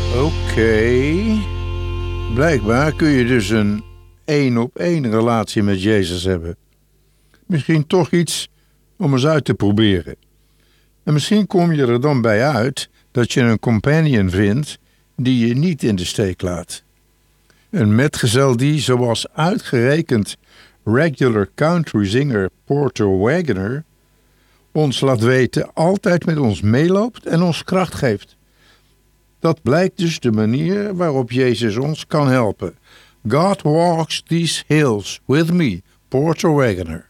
Oké. Blijkbaar kun je dus een 1-op-1 relatie met Jezus hebben. Misschien toch iets om eens uit te proberen. En misschien kom je er dan bij uit dat je een companion vindt die je niet in de steek laat. Een metgezel die, zoals uitgerekend regular country zinger Porter Wagoner, ons laat weten altijd met ons meeloopt en ons kracht geeft. Dat blijkt dus de manier waarop Jezus ons kan helpen. God walks these hills with me, Porter Wagoner.